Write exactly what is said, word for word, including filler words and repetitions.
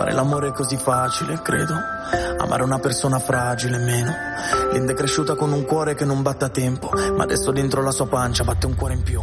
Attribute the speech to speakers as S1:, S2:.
S1: Fare l'amore è così facile, credo. Amare una persona fragile meno. Linda è cresciuta con un cuore che non batte a tempo, ma adesso dentro la sua pancia batte un cuore in più.